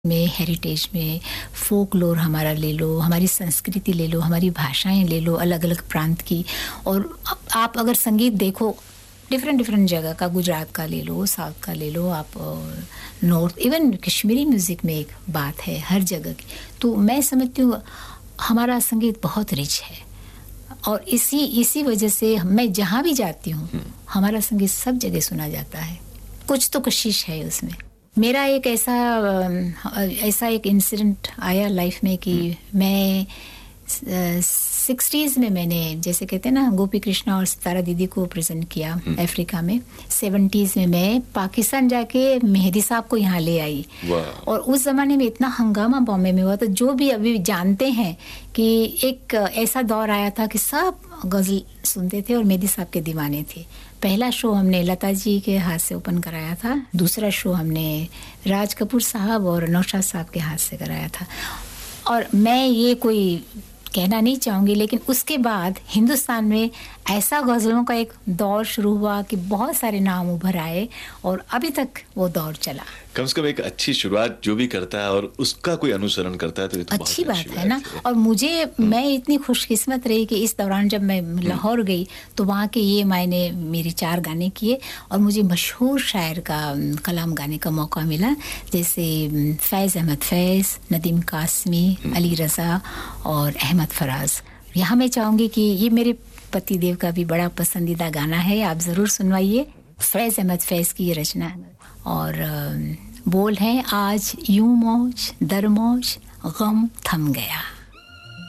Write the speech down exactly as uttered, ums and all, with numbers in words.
में, हेरिटेज में, फोकलोर हमारा ले लो, हमारी संस्कृति ले लो, हमारी भाषाएं ले लो अलग अलग प्रांत की। और आप अगर संगीत देखो डिफरेंट डिफरेंट जगह का, गुजरात का ले लो, साउथ का ले लो, आप नॉर्थ, इवन कश्मीरी म्यूज़िक में एक बात है हर जगह की। तो मैं समझती हूँ हमारा संगीत बहुत रिच है और इसी इसी वजह से मैं जहाँ भी जाती हूँ हमारा संगीत सब जगह सुना जाता है। कुछ तो कशिश है उसमें। मेरा एक ऐसा ऐसा एक इंसिडेंट आया लाइफ में कि मैं सिक्सटीज़ में मैंने, जैसे कहते हैं ना, गोपी कृष्णा और सितारा दीदी को प्रेजेंट किया अफ्रीका में। सेवेंटीज़ में मैं पाकिस्तान जाके मेहदी साहब को यहाँ ले आई और उस ज़माने में इतना हंगामा बॉम्बे में हुआ था। जो भी अभी जानते हैं कि एक ऐसा दौर आया था कि सब गज़ल सुनते थे और मेहदी साहब के दीवाने थे। पहला शो हमने लता जी के हाथ से ओपन कराया था, दूसरा शो हमने राज कपूर साहब और नौशाद साहब के हाथ से कराया था। और मैं ये कोई कहना नहीं चाहूँगी, लेकिन उसके बाद हिंदुस्तान में ऐसा गज़लों का एक दौर शुरू हुआ कि बहुत सारे नाम उभर आए और अभी तक वो दौर चला। कम से कम एक अच्छी शुरुआत जो भी करता है और उसका कोई अनुसरण करता है तो ये तो अच्छी बहुत बात अच्छी है ना। और मुझे, मैं इतनी खुशकिस्मत रही कि इस दौरान जब मैं लाहौर गई तो वहाँ के ये मैंने मेरे चार गाने किए और मुझे मशहूर शायर का कलाम गाने का मौका मिला, जैसे फैज़ अहमद फैज़, नदीम कासमी, अली रज़ा और अहमद फराज। यहाँ मैं चाहूँगी कि ये मेरे पतिदेव का भी बड़ा पसंदीदा गाना है, आप ज़रूर सुनवाइए। फैज़ अहमद फैज़ की ये रचना और बोल हैं, आज यूं मौज दर मौज गम थम गया।